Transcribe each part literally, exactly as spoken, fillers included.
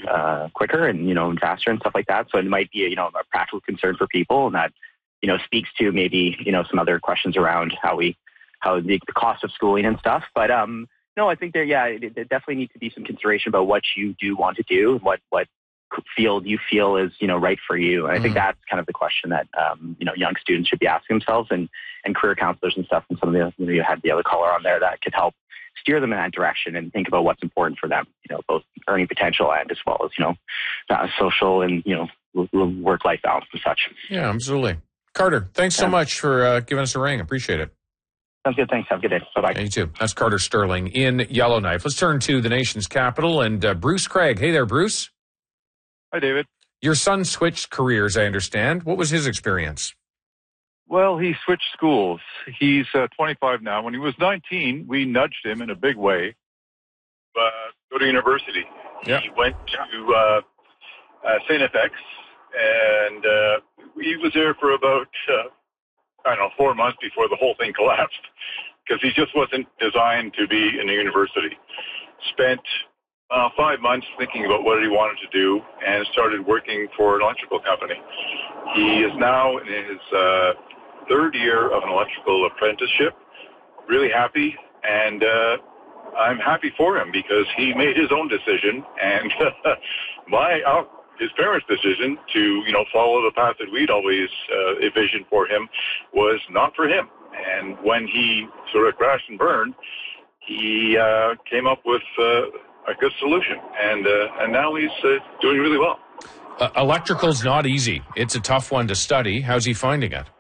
uh, quicker and, you know, and faster and stuff like that. So it might be, a, you know, a practical concern for people, and that, you know, speaks to maybe, you know, some other questions around how we, how the, the cost of schooling and stuff. But, um, no, I think there, yeah, it, there definitely needs to be some consideration about what you do want to do, what, what field you feel is, you know, right for you. And I think mm-hmm. that's kind of the question that, um, you know, young students should be asking themselves, and, and career counselors and stuff. And some of the, you know, you had the other caller on there that could help steer them in that direction and think about what's important for them, you know, both earning potential and as well as, you know, uh, social and, you know, work-life balance and such. Yeah, absolutely. Carter, thanks so yeah. much for uh, giving us a ring. Appreciate it. Sounds good. Thanks. Have a good day. Bye-bye. Yeah, you too. That's Carter Sterling in Yellowknife. Let's turn to the nation's capital and uh, Bruce Craig. Hey there, Bruce. Hi, David. Your son switched careers, I understand. What was his experience? Well, he switched schools. He's uh, twenty-five now. When he was nineteen, we nudged him in a big way. Uh, go to university. Yep. He went to uh, uh, Saint F X, and uh, he was there for about, uh, I don't know, four months before the whole thing collapsed, because he just wasn't designed to be in a university. Spent uh, five months thinking about what he wanted to do, and started working for an electrical company. He is now in his uh, third year of an electrical apprenticeship, really happy, and uh, I'm happy for him because he made his own decision, and my uh, his parents' decision to, you know, follow the path that we'd always uh, envisioned for him was not for him. And when he sort of crashed and burned, he uh, came up with uh, a good solution, and uh, and now he's uh, doing really well. Uh, electrical's not easy. It's a tough one to study. How's he finding it?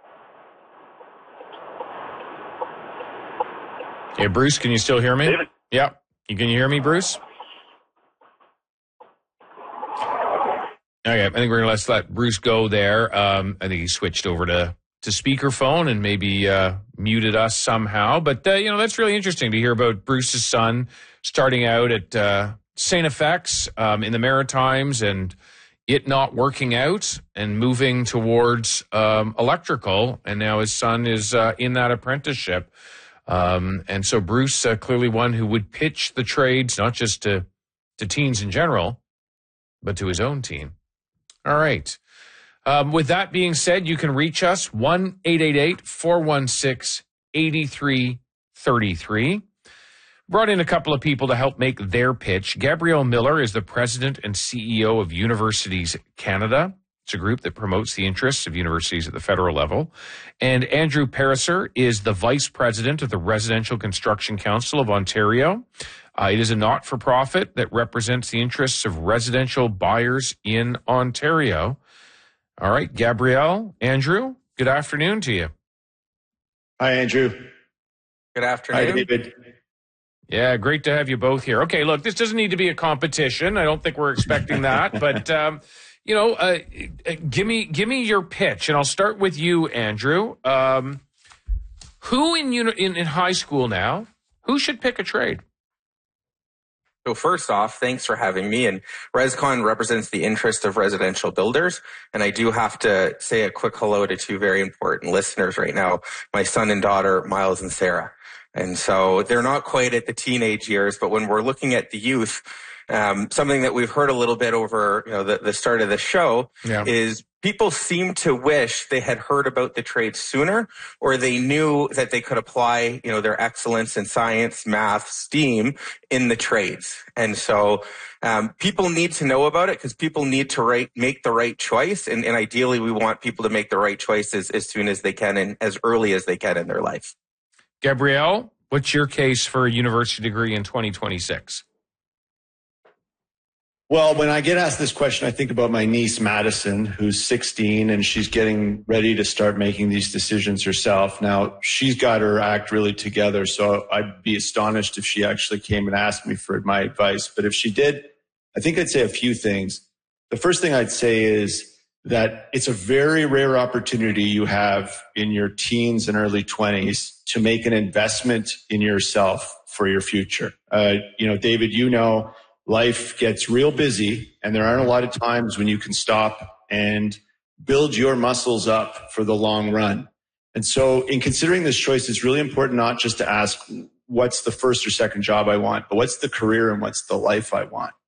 Hey, Bruce, can you still hear me? David? Yeah. You Can you hear me, Bruce? Okay, I think we're going to let Bruce go there. Um, I think he switched over to, to speakerphone and maybe uh, muted us somehow. But, uh, you know, that's really interesting to hear about Bruce's son starting out at uh, Saint F X um, in the Maritimes and it not working out and moving towards um, electrical. And now his son is uh, in that apprenticeship. Um, and so Bruce, uh, clearly one who would pitch the trades, not just to, to teens in general, but to his own teen. All right. Um, with that being said, you can reach us, one eight eight eight, four one six, eight three three three. Brought in a couple of people to help make their pitch. Gabrielle Miller is the president and C E O of Universities Canada. It's a group that promotes the interests of universities at the federal level. And Andrew Pariser is the vice president of the Residential Construction Council of Ontario. Uh, it is a not-for-profit that represents the interests of residential buyers in Ontario. All right, Gabrielle, Andrew, good afternoon to you. Hi, Andrew. Good afternoon. Hi, David. Yeah, great to have you both here. Okay, look, this doesn't need to be a competition. I don't think we're expecting that, but... Um, You know, uh, give me give me your pitch, and I'll start with you, Andrew. Um, who in, uni- in in high school now, who should pick a trade? So first off, thanks for having me. And ResCon represents the interest of residential builders. And I do have to say a quick hello to two very important listeners right now, my son and daughter, Miles and Sarah. And so they're not quite at the teenage years, but when we're looking at the youth, Um, something that we've heard a little bit over, you know, the, the start of the show yeah. is people seem to wish they had heard about the trade sooner, or they knew that they could apply, you know, their excellence in science, math, STEAM in the trades. And so um, people need to know about it because people need to right, make the right choice. And, and ideally, we want people to make the right choices as soon as they can and as early as they can in their life. Gabrielle, what's your case for a university degree in twenty twenty-six? Well, when I get asked this question, I think about my niece, Madison, who's sixteen, and she's getting ready to start making these decisions herself. Now, she's got her act really together, so I'd be astonished if she actually came and asked me for my advice. But if she did, I think I'd say a few things. The first thing I'd say is that it's a very rare opportunity you have in your teens and early twenties to make an investment in yourself for your future. Uh, you know, David, you know, life gets real busy, and there aren't a lot of times when you can stop and build your muscles up for the long run. And so in considering this choice, it's really important not just to ask what's the first or second job I want, but what's the career and what's the life I want.